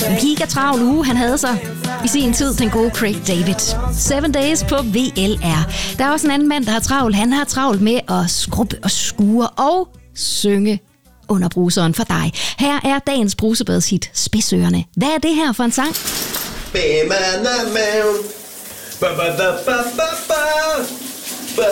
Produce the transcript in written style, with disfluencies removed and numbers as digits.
En gigatravl uge, han havde sig i sin tid, den gode Craig David. 7 Days på VLR. Der er også en anden mand, der har travlt. Han har travlt med at skrubbe og skure og synge under bruseren for dig. Her er dagens brusebadshit, Spidsørerne. Hvad er det her for en sang? Ba-ba-da-ba. Ba-ba-da-ba-ba-ba.